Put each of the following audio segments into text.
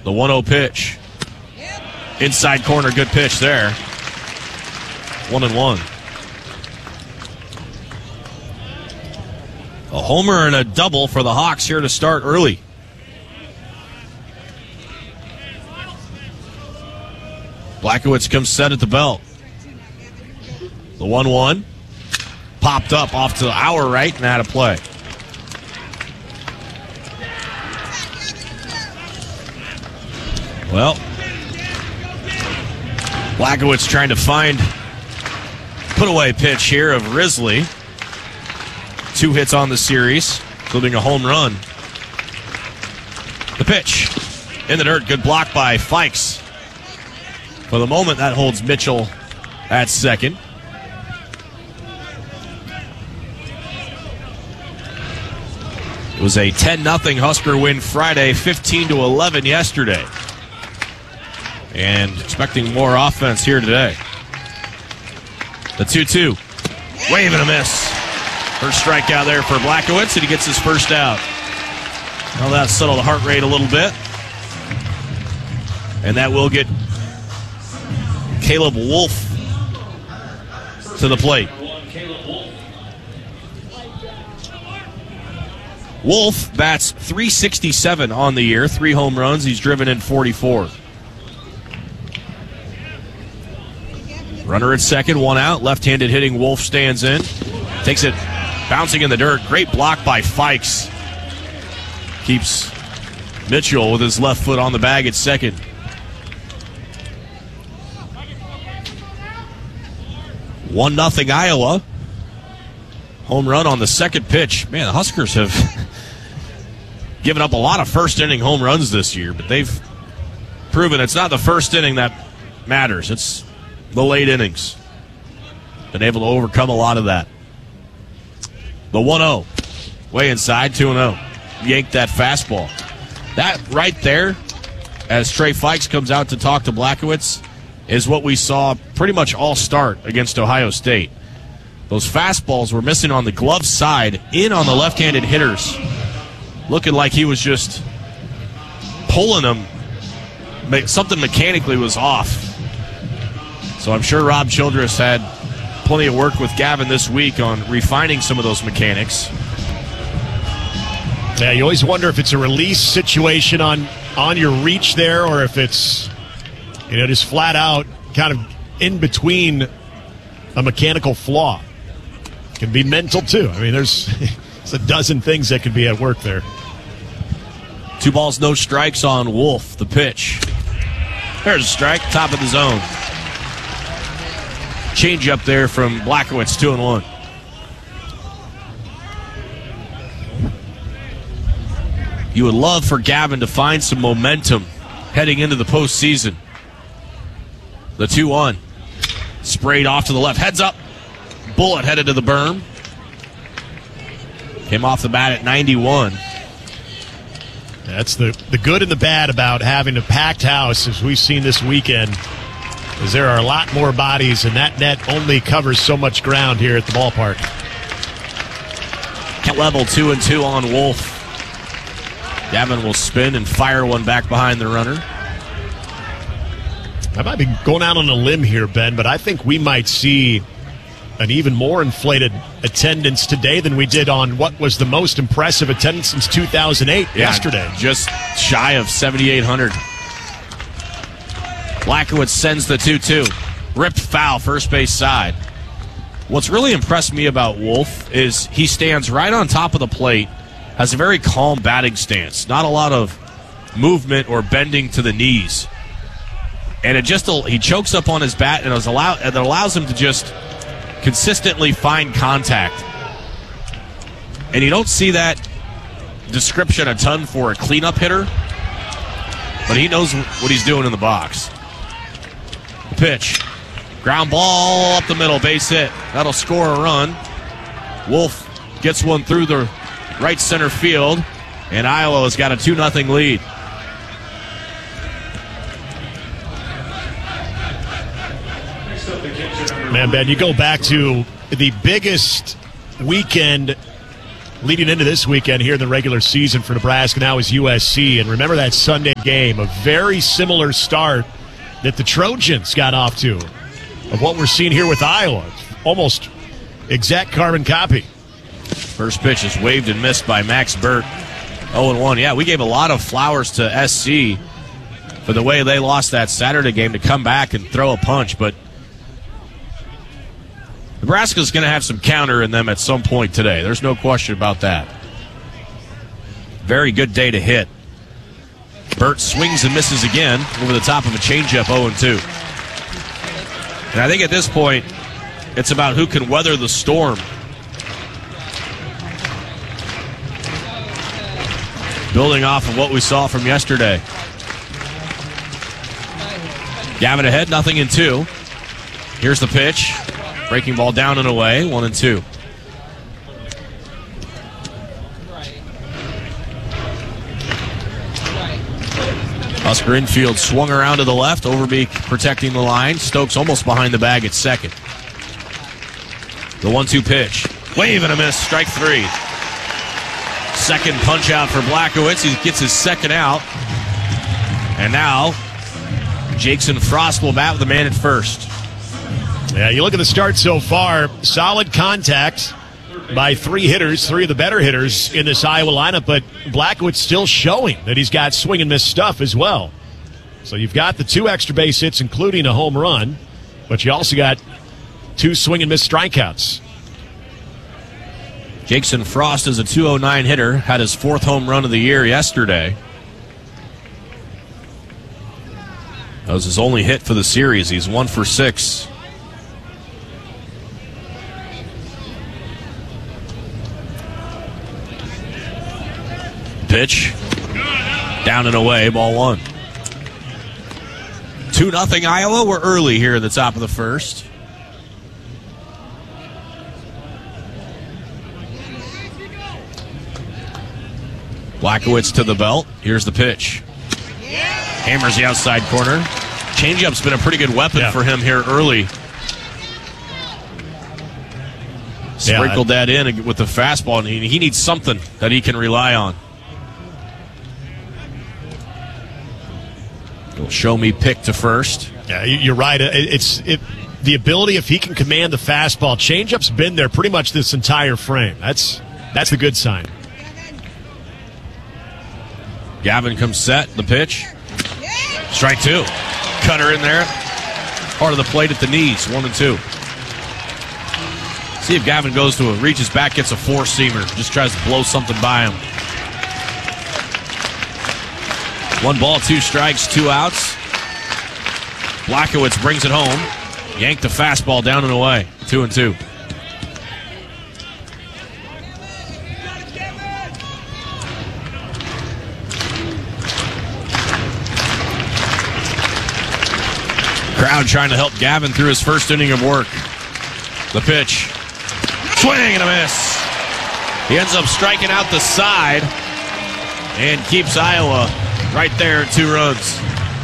The 1-0 pitch. Inside corner, good pitch there. 1-1. A homer and a double for the Hawks here to start early. Blackowitz comes set at the belt. The 1-1. Popped up off to our right and out of play. Well, Blackowitz trying to find put-away pitch here of Risley. 2 hits on the series, including a home run. The pitch in the dirt, good block by Fikes. For the moment, that holds Mitchell at second. It was a 10-0 Husker win Friday, 15-11 yesterday. And expecting more offense here today. The 2-2. Wave and a miss. First strikeout there for Blackowitz, and he gets his first out. Well, that settled the heart rate a little bit. And that will get Caleb Wolf to the plate. Wolf bats .367 on the year, 3 home runs. He's driven in 44. Runner at second, 1 out. Left-handed hitting Wolf stands in. Takes it, bouncing in the dirt. Great block by Fikes. Keeps Mitchell with his left foot on the bag at second. One 1-0 Iowa. Home run on the second pitch. Man, the Huskers have given up a lot of first-inning home runs this year, but they've proven it's not the first inning that matters. It's the late innings. Been able to overcome a lot of that. The 1-0. Way inside, 2-0. Yanked that fastball. That right there, as Trey Fikes comes out to talk to Blackowitz, is what we saw pretty much all start against Ohio State. Those fastballs were missing on the glove side, in on the left-handed hitters. Looking like he was just pulling them. Something mechanically was off. So I'm sure Rob Childress had plenty of work with Gavin this week on refining some of those mechanics. Yeah, you always wonder if it's a release situation on your reach there, or if it's, just flat out kind of in between a mechanical flaw. It can be mental, too. I mean, there's a dozen things that could be at work there. 2 balls, no strikes on Wolf. The pitch. There's a strike, top of the zone. Change up there from Blackowitz, 2-1. You would love for Gavin to find some momentum heading into the postseason. The 2-1. Sprayed off to the left. Heads up. Bullet headed to the berm. Came off the bat at 91. That's the good and the bad about having a packed house, as we've seen this weekend, is there are a lot more bodies, and that net only covers so much ground here at the ballpark. Level 2-2 on Wolf. Gavin will spin and fire one back behind the runner. I might be going out on a limb here, Ben, but I think we might see an even more inflated attendance today than we did on what was the most impressive attendance since 2008 yesterday. Just shy of 7,800. Blackowitz sends the 2-2. Ripped foul, first base side. What's really impressed me about Wolf is he stands right on top of the plate, has a very calm batting stance, not a lot of movement or bending to the knees. And he chokes up on his bat, and it allows him to just consistently find contact. And you don't see that description a ton for a cleanup hitter, but he knows what he's doing in the box. The pitch. Ground ball up the middle, base hit. That'll score a run. Wolf gets one through the right center field, and Iowa has got a 2-0 lead. Man, Ben, you go back to the biggest weekend leading into this weekend here in the regular season for Nebraska now is USC. And remember that Sunday game, a very similar start that the Trojans got off to of what we're seeing here with Iowa. Almost exact carbon copy. First pitch is waved and missed by Max Burt. 0-1. Yeah, we gave a lot of flowers to SC for the way they lost that Saturday game to come back and throw a punch, but Nebraska's going to have some counter in them at some point today. There's no question about that. Very good day to hit. Burt swings and misses again over the top of a changeup, 0-2. And I think at this point, it's about who can weather the storm. Building off of what we saw from yesterday. Gavin ahead, 0-2. Here's the pitch. Breaking ball down and away, 1-2. Husker infield swung around to the left. Overbeek protecting the line. Stokes almost behind the bag at second. The 1-2 pitch. Wave and a miss. Strike 3. Second punch out for Blachowicz. He gets his second out. And now Jackson Frost will bat with the man at first. Yeah, you look at the start so far, solid contact by 3 hitters, 3 of the better hitters in this Iowa lineup, but Blachowicz still showing that he's got swing and miss stuff as well. So you've got the 2 extra base hits, including a home run, but you also got 2 swing and miss strikeouts. Jackson Frost is a .209 hitter, had his 4th home run of the year yesterday. That was his only hit for the series. He's 1 for 6. Pitch. Down and away, ball 1. 2-0 Iowa. We're early here in the top of the first. Blachowicz to the belt. Here's the pitch. Hammers the outside corner. Changeup's been a pretty good weapon for him here early. Sprinkled that in with the fastball, and he needs something that he can rely on. Little show me pick to first. Yeah, you're right. It's the ability, if he can command the fastball. Changeup's been there pretty much this entire frame. That's the good sign. Gavin comes set. The pitch. Strike 2. Cutter in there. Part of the plate at the knees. 1-2. See if Gavin goes to reaches back, gets a 4-seamer. Just tries to blow something by him. 1 ball, 2 strikes, 2 outs. Blachowicz brings it home. Yanked the fastball down and away. 2-2. Crowd trying to help Gavin through his first inning of work. The pitch. Swing and a miss. He ends up striking out the side and keeps Iowa right there at 2 runs.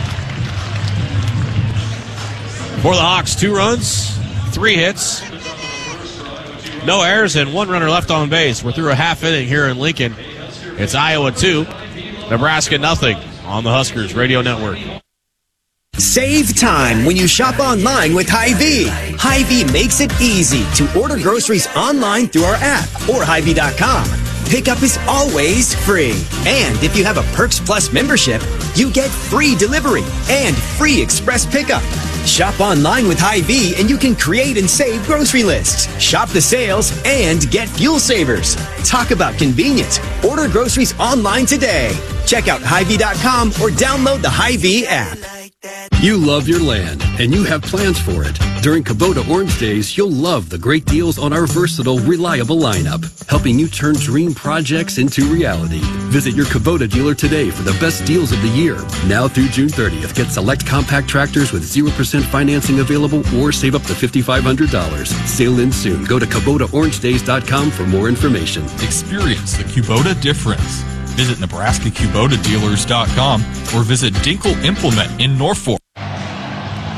For the Hawks, 2 runs, 3 hits, no errors, and 1 runner left on base. We're through a half inning here in Lincoln. It's Iowa 2, Nebraska 0 on the Huskers Radio Network. Save time when you shop online with Hy-Vee. Hy-Vee makes it easy to order groceries online through our app or Hy-Vee.com. Pickup is always free. And if you have a Perks Plus membership, you get free delivery and free express pickup. Shop online with Hy-Vee and you can create and save grocery lists. Shop the sales and get fuel savers. Talk about convenience. Order groceries online today. Check out Hy-Vee.com or download the Hy-Vee app. You love your land, and you have plans for it. During Kubota Orange Days, you'll love the great deals on our versatile, reliable lineup, helping you turn dream projects into reality. Visit your Kubota dealer today for the best deals of the year. Now through June 30th, get select compact tractors with 0% financing available or save up to $5,500. Sale ends soon. Go to KubotaOrangeDays.com for more information. Experience the Kubota difference. Visit NebraskaKubotaDealers.com or visit Dinkle Implement in Norfolk.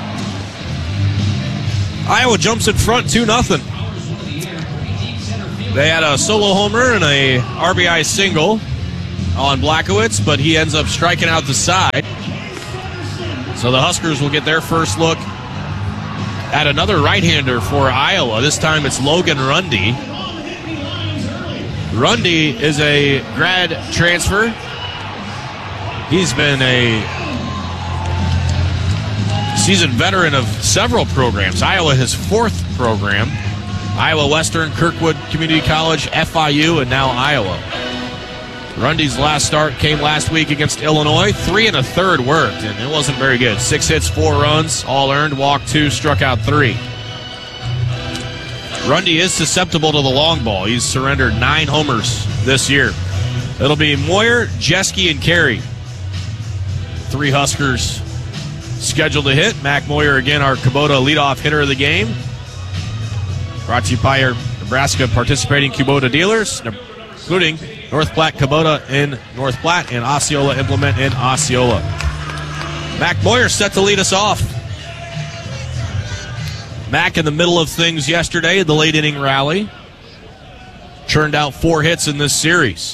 Iowa jumps in front 2-0. They had a solo homer and a RBI single on Blackowitz, but he ends up striking out the side. So the Huskers will get their first look at another right-hander for Iowa. This time it's Logan Rundy. Rundy is a grad transfer. He's been a seasoned veteran of several programs. Iowa, his fourth program. Iowa Western, Kirkwood Community College, FIU, and now Iowa. Rundy's last start came last week against Illinois. 3 1/3 worked, and it wasn't very good. 6 hits, 4 runs, all earned, walked 2, struck out 3. Rundy is susceptible to the long ball. He's surrendered 9 homers this year. It'll be Moyer, Jeske, and Carey. 3 Huskers scheduled to hit. Mac Moyer, again, our Kubota leadoff hitter of the game. Brought to you by our Nebraska participating Kubota dealers, including North Platte Kubota in North Platte and Osceola Implement in Osceola. Mac Moyer set to lead us off. Mac in the middle of things yesterday, the late inning rally. Churned out 4 hits in this series.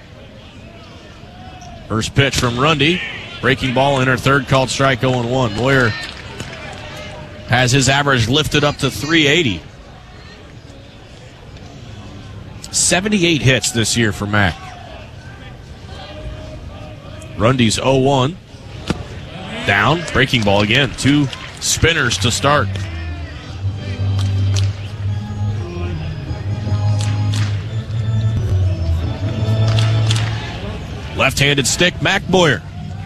First pitch from Rundy. Breaking ball, enter third, called strike 0-1. Moyer has his average lifted up to 380. 78 hits this year for Mac. Rundy's 0-1. Down, breaking ball again. 2 spinners to start. Left-handed stick, Mac Moyer.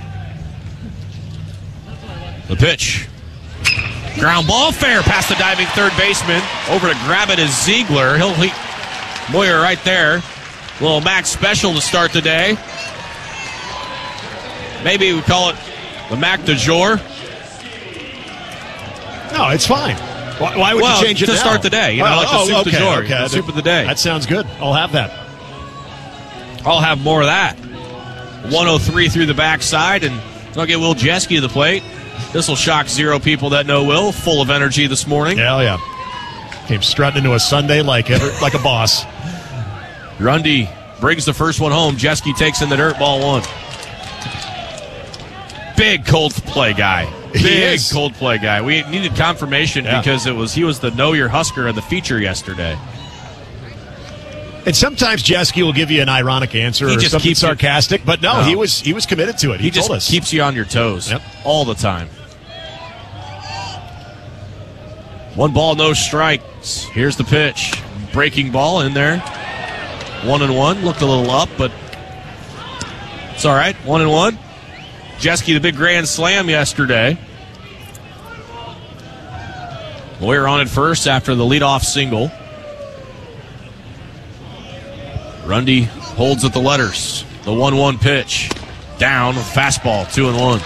The pitch. Ground ball, fair past the diving third baseman. Over to grab it is Ziegler. Moyer right there. Little Mac special to start the day. Maybe we call it the Mac du jour. No, it's fine. Why would you change it to now? start the day? Like the soup du jour. Okay. The soup of the day. That sounds good. I'll have that. I'll have more of that. 103 through the backside, and they'll get Will Jeske to the plate. This will shock 0 people that know Will. Full of energy this morning. Hell yeah. Came strutting into a Sunday like a boss. Rundy brings the first one home. Jeske takes in the dirt, ball 1. Big cold play guy. Big cold play guy. We needed confirmation because he was the Know Your Husker of the feature yesterday. And sometimes Jeske will give you an ironic answer or something sarcastic, but no, he was committed to it. He told us. Keeps you on your toes all the time. 1 ball, no strikes. Here's the pitch. Breaking ball in there. 1-1. Looked a little up, but it's all right. 1-1. Jeske, the big grand slam yesterday. Moyer on at first after the leadoff single. Rundy holds at the letters. The 1-1 pitch. Down, fastball, 2-1.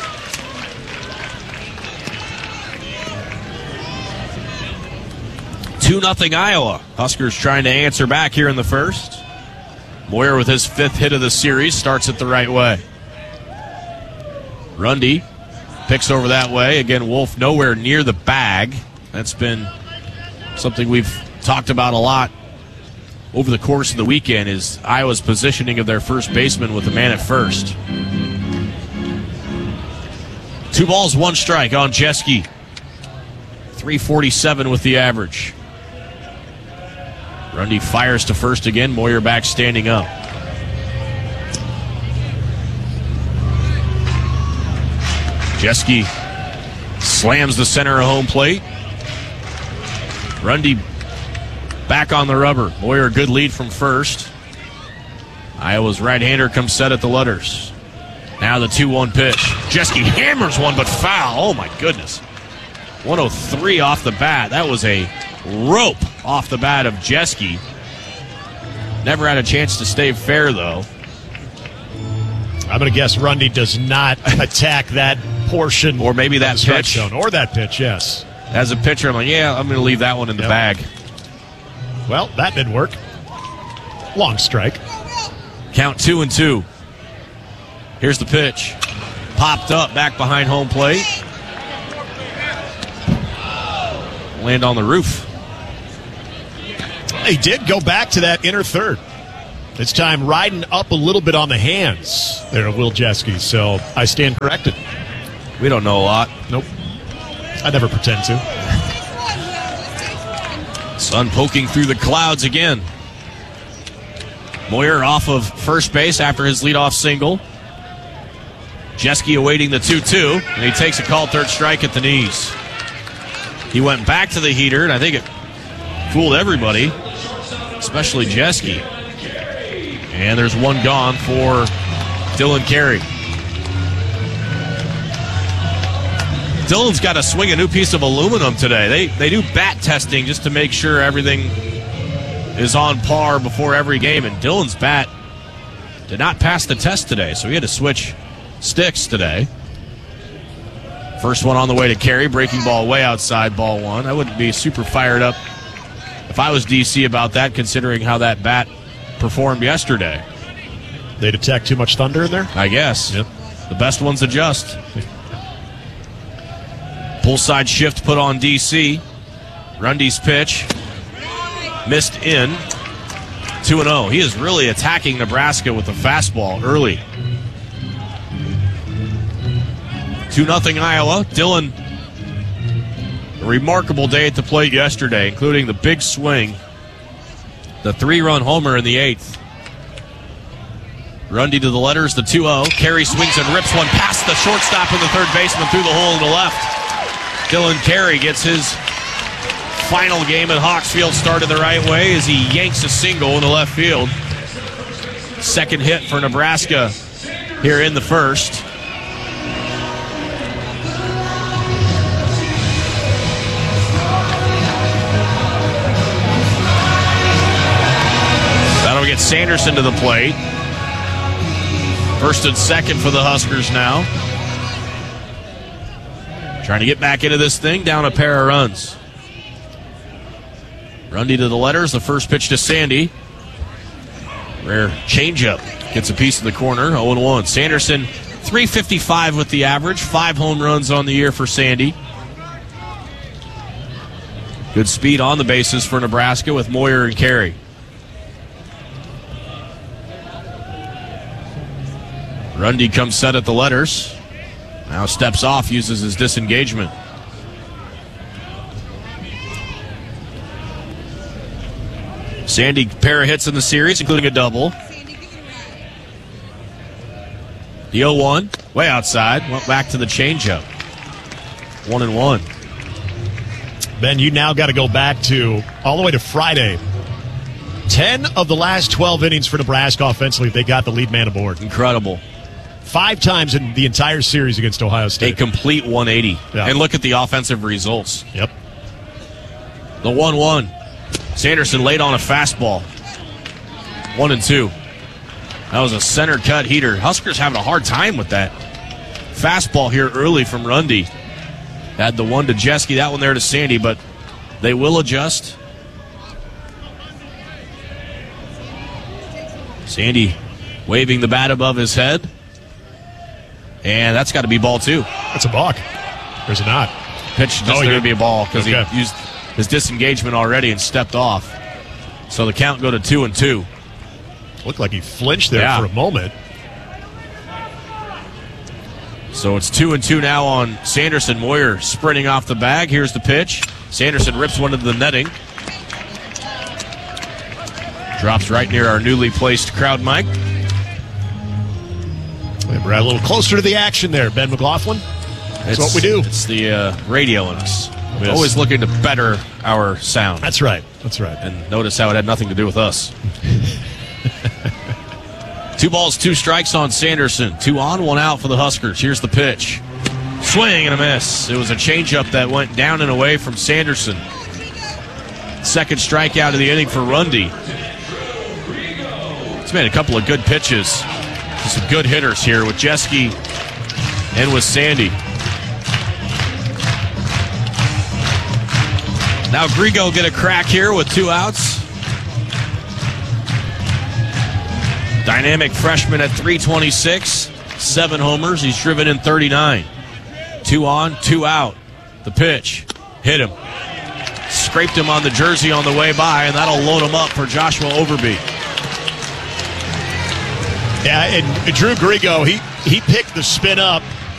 Two 2-0 Iowa. Huskers trying to answer back here in the first. Moyer with his 5th hit of the series starts it the right way. Rundy picks over that way. Again, Wolf nowhere near the bag. That's been something we've talked about a lot over the course of the weekend, is Iowa's positioning of their first baseman with a man at first. 2 balls, 1 strike on Jeske. 347 with the average. Rundy fires to first again. Moyer back standing up. Jeske slams the center of home plate. Rundy back on the rubber. Moyer, good lead from first. Iowa's right-hander comes set at the letters. Now the 2-1 pitch. Jeske hammers one, but foul. Oh, my goodness. 103 off the bat. That was a rope off the bat of Jeske. Never had a chance to stay fair, though. I'm going to guess Rundy does not attack that portion. Or maybe that pitch. Zone. Or that pitch, yes. As a pitcher, I'm like, I'm going to leave that one in the bag. Well, that didn't work. Long strike. Count 2-2. Here's the pitch. Popped up back behind home plate. Land on the roof. He did go back to that inner third. This time riding up a little bit on the hands there of Will Jeske. So I stand corrected. We don't know a lot. Nope. I never pretend to. Sun poking through the clouds again. Moyer off of first base after his leadoff single. Jeske awaiting the 2-2, and he takes a called third strike at the knees. He went back to the heater, and I think it fooled everybody, especially Jeske. And there's one gone for Dylan Carey. Dylan's got to swing a new piece of aluminum today. They do bat testing just to make sure everything is on par before every game, and Dylan's bat did not pass the test today, so he had to switch sticks today. First one on the way to Carey, breaking ball way outside, ball one. I wouldn't be super fired up if I was DC about that, considering how that bat performed yesterday. They detect too much thunder in there? I guess. Yep. The best ones adjust. Pull side shift put on DC. Rundy's pitch missed in. 2-0. He is really attacking Nebraska with the fastball early. 2-0 Iowa. Dylan, a remarkable day at the plate yesterday, including the big swing, the 3-run homer in the 8th. Rundy to the letters, the 2-0. Carey swings and rips one past the shortstop and the third baseman through the hole in the left. Dylan Carey gets his final game at Hawksfield started the right way as he yanks a single in the left field. Second hit for Nebraska here in the first. That'll get Sanderson to the plate. First and second for the Huskers now. Trying to get back into this thing, down a pair of runs. Rundy to the letters, the first pitch to Sandy. Rare changeup. Gets a piece of the corner, 0-1. Sanderson, .355 with the average, 5 home runs on the year for Sandy. Good speed on the bases for Nebraska with Moyer and Carey. Rundy comes set at the letters. Now steps off, uses his disengagement. Sandy, pair of hits in the series, including a double. The 0-1, way outside, went back to the changeup. 1-1. Ben, you now got to go back to all the way to Friday. 10 of the last 12 innings for Nebraska offensively, they got the lead man aboard. Incredible. 5 times in the entire series against Ohio State. A complete 180. Yeah. And look at the offensive results. Yep. The 1-1. Sanderson laid on a fastball. 1-2. That was a center cut heater. Huskers having a hard time with that fastball here early from Rundy. Had the one to Jeske, that one there to Sandy, but they will adjust. Sandy waving the bat above his head. And that's got to be ball 2. That's a balk. Or is it not? Pitch just there to be a ball because he used his disengagement already and stepped off. So the count go to 2-2. Looked like he flinched there for a moment. So it's 2-2 now on Sanderson. Moyer sprinting off the bag. Here's the pitch. Sanderson rips one into the netting. Drops right near our newly placed crowd mic. We're a little closer to the action there, Ben McLaughlin. That's what we do. It's the radio in us. We're always looking to better our sound. That's right. That's right. And notice how it had nothing to do with us. 2 balls, 2 strikes on Sanderson. 2 on, 1 out for the Huskers. Here's the pitch. Swing and a miss. It was a changeup that went down and away from Sanderson. Second strikeout of the inning for Rundy. He's made a couple of good pitches. Some good hitters here with Jeske and with Sandy. Now Grigo get a crack here with 2 outs. Dynamic freshman at .326, 7 homers. He's driven in 39. 2 on, 2 out. The pitch. Hit him. Scraped him on the jersey on the way by, and that'll load him up for Joshua Overby. Yeah, and Drew Grigo, he picked the spin up